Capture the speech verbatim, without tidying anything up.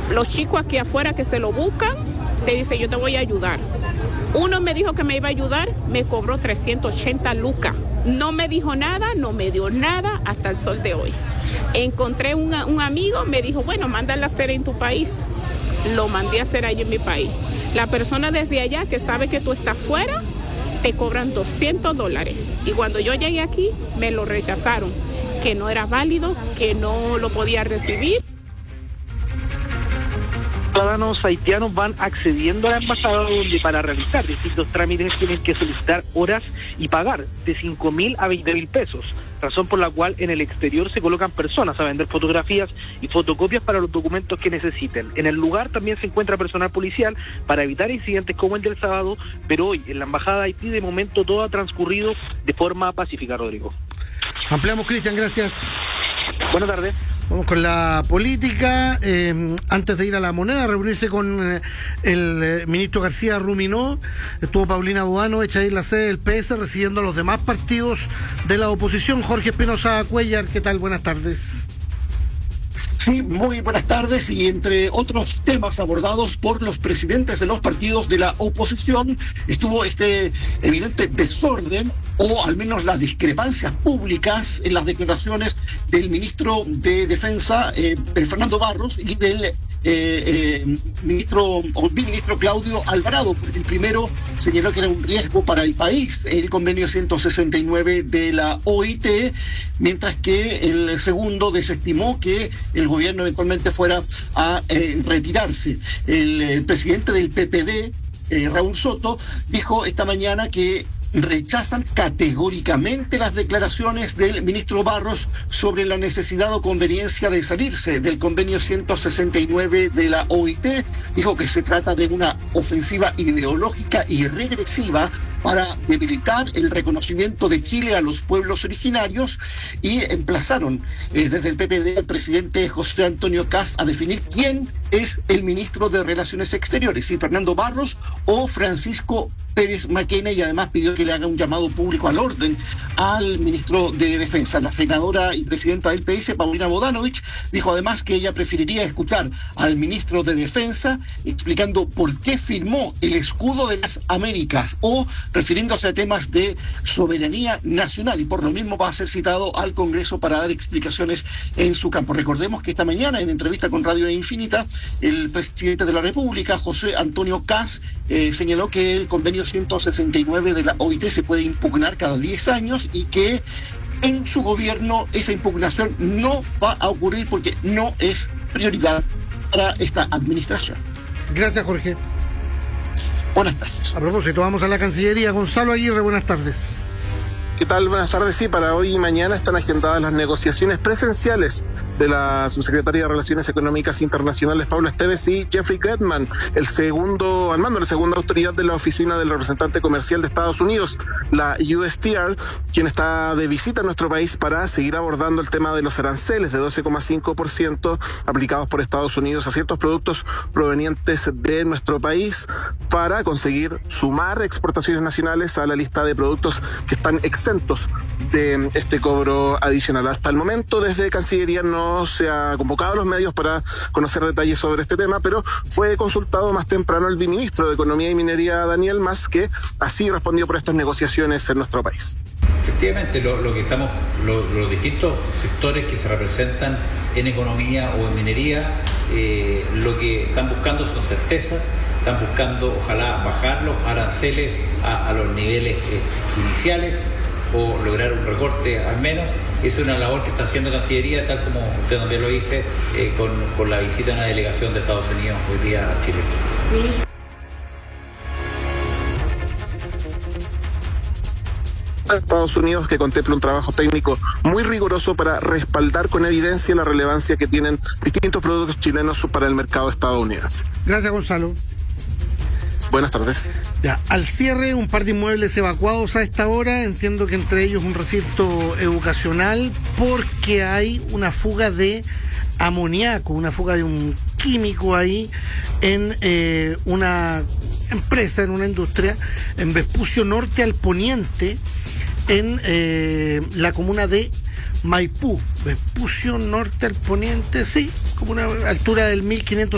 Los chicos aquí afuera que se lo buscan, te dicen, yo te voy a ayudar. Uno me dijo que me iba a ayudar, me cobró trescientas ochenta lucas. No me dijo nada, no me dio nada hasta el sol de hoy. Encontré un, un amigo, me dijo, bueno, mándala a hacer en tu país. Lo mandé a hacer ahí en mi país. La persona desde allá que sabe que tú estás fuera, te cobran doscientos dólares. Y cuando yo llegué aquí, me lo rechazaron, que no era válido, que no lo podía recibir. Ciudadanos haitianos van accediendo a la embajada, donde para realizar distintos trámites tienen que solicitar horas y pagar de cinco mil a veinte mil pesos, razón por la cual en el exterior se colocan personas a vender fotografías y fotocopias para los documentos que necesiten. En el lugar también se encuentra personal policial para evitar incidentes como el del sábado, pero hoy en la embajada de Haití de momento todo ha transcurrido de forma pacífica, Rodrigo. Ampliamos, Cristian, gracias. Buenas tardes. Vamos con la política. Eh, antes de ir a la moneda, reunirse con eh, el eh, ministro García Ruminó, estuvo Paulina Boano, hecha ahí la sede del P S, recibiendo a los demás partidos de la oposición. Jorge Espinosa Cuellar, ¿qué tal? Buenas tardes. Sí, muy buenas tardes, y entre otros temas abordados por los presidentes de los partidos de la oposición estuvo este evidente desorden, o al menos las discrepancias públicas en las declaraciones del ministro de Defensa, eh, Fernando Barros, y del eh, eh, ministro o ministro Claudio Alvarado, porque el primero señaló que era un riesgo para el país el convenio ciento sesenta y nueve de la O I T, mientras que el segundo desestimó que el gobierno eventualmente fuera a eh, retirarse. El, el presidente del P P D, eh, Raúl Soto, dijo esta mañana que rechazan categóricamente las declaraciones del ministro Barros sobre la necesidad o conveniencia de salirse del convenio ciento sesenta y nueve de la O I T. Dijo que se trata de una ofensiva ideológica y regresiva para debilitar el reconocimiento de Chile a los pueblos originarios, y emplazaron eh, desde el P P D al presidente José Antonio Kast a definir quién es el ministro de Relaciones Exteriores, si Fernando Barros o Francisco Pérez Maquena, y además pidió que le haga un llamado público al orden al ministro de Defensa. La senadora y presidenta del P S, Paulina Bodanovich, dijo además que ella preferiría escuchar al ministro de Defensa explicando por qué firmó el escudo de las Américas, o refiriéndose a temas de soberanía nacional, y por lo mismo va a ser citado al Congreso para dar explicaciones en su campo. Recordemos que esta mañana, en entrevista con Radio Infinita, el presidente de la República, José Antonio Kast, eh, señaló que el convenio ciento sesenta y nueve de la O I T se puede impugnar cada diez años y que en su gobierno esa impugnación no va a ocurrir porque no es prioridad para esta administración. Gracias, Jorge. Buenas tardes. A propósito, vamos a la Cancillería. Gonzalo Aguirre, buenas tardes. ¿Qué tal? Buenas tardes. Sí, para hoy y mañana están agendadas las negociaciones presenciales de la subsecretaria de Relaciones Económicas Internacionales, Paula Esteves, y Jeffrey Getman, el segundo, al mando de la segunda autoridad de la Oficina del Representante Comercial de Estados Unidos, la U S T R, quien está de visita a nuestro país para seguir abordando el tema de los aranceles de doce coma cinco por ciento aplicados por Estados Unidos a ciertos productos provenientes de nuestro país, para conseguir sumar exportaciones nacionales a la lista de productos que están exentos de este cobro adicional. Hasta el momento, desde Cancillería no se ha convocado a los medios para conocer detalles sobre este tema, pero fue consultado más temprano el viceministro de Economía y Minería, Daniel Mas, que así respondió por estas negociaciones en nuestro país. Efectivamente, lo, lo que estamos, lo, los distintos sectores que se representan en economía o en minería, eh, lo que están buscando son certezas, están buscando, ojalá, bajar los aranceles a, a los niveles eh, iniciales, o lograr un recorte al menos. Es una labor que está haciendo Cancillería, tal como usted también lo dice, eh, con, con la visita de una delegación de Estados Unidos hoy día a Chile. Estados Unidos, que contempla un trabajo técnico muy riguroso para respaldar con evidencia la relevancia que tienen distintos productos chilenos para el mercado estadounidense. Gracias, Gonzalo. Buenas tardes. Ya, al cierre, un par de inmuebles evacuados a esta hora, entiendo que entre ellos un recinto educacional, porque hay una fuga de amoníaco, una fuga de un químico ahí en eh, una empresa, en una industria, en Vespucio Norte al Poniente, en eh, la comuna de Maipú. Vespucio Norte al Poniente, sí, como una altura del mil quinientos